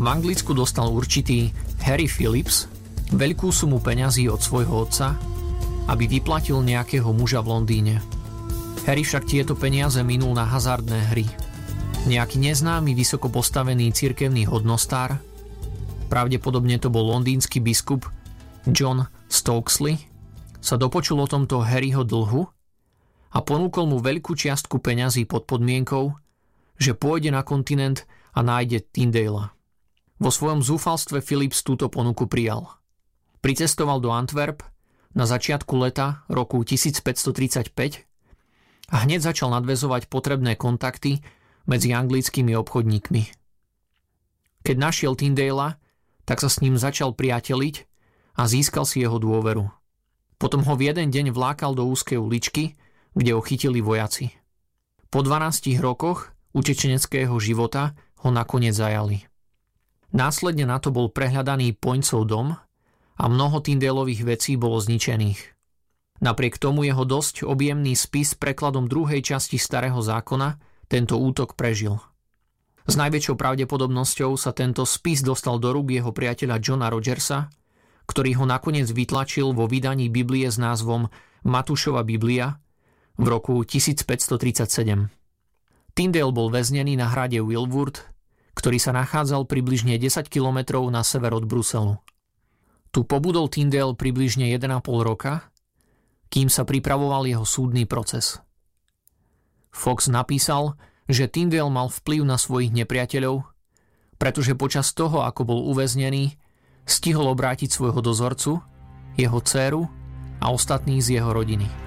Anglicku dostal určitý Harry Phillips veľkú sumu peňazí od svojho otca, aby vyplatil nejakého muža v Londýne. Harry však tieto peniaze minul na hazardné hry. Nejaký neznámy vysoko postavený cirkevný hodnostár, pravdepodobne to bol londýnsky biskup John Stokesley, sa dopočul o tomto Harryho dlhu a ponúkol mu veľkú čiastku peňazí pod podmienkou, že pôjde na kontinent a nájde Tyndala. Vo svojom zúfalstve Phillips túto ponuku prijal. Pricestoval do Antwerp na začiatku leta roku 1535 a hneď začal nadväzovať potrebné kontakty medzi anglickými obchodníkmi. Keď našiel Tyndala, tak sa s ním začal priateliť a získal si jeho dôveru. Potom ho v jeden deň vlákal do úzkej uličky, kde ho chytili vojaci. Po 12 rokoch utečeneckého života ho nakoniec zajali. Následne na to bol prehľadaný Poincov dom a mnoho Tyndalových vecí bolo zničených. Napriek tomu jeho dosť objemný spis s prekladom druhej časti Starého zákona tento útok prežil. S najväčšou pravdepodobnosťou sa tento spis dostal do rúk jeho priateľa Johna Rogersa, ktorý ho nakoniec vytlačil vo vydaní Biblie s názvom Matúšova Biblia v roku 1537. Tyndale bol väznený na hrade Wilwood, ktorý sa nachádzal približne 10 kilometrov na sever od Bruselu. Tu pobudol Tyndale približne 1,5 roka, kým sa pripravoval jeho súdny proces. Fox napísal, že Tyndale mal vplyv na svojich nepriateľov, pretože počas toho, ako bol uväznený, stihol obrátiť svojho dozorcu, jeho dcéru a ostatných z jeho rodiny.